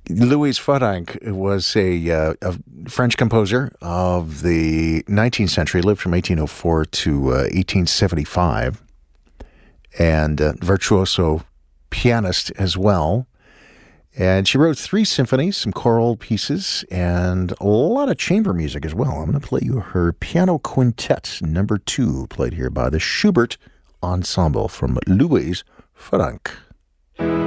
Louise Fadank was a French composer of the 19th century, lived from 1804 to 1875, and virtuoso pianist as well. And she wrote 3 symphonies, some choral pieces, and a lot of chamber music as well. I'm going to play you her Piano Quintet No. 2, played here by the Schubert Ensemble from Louise Fadank.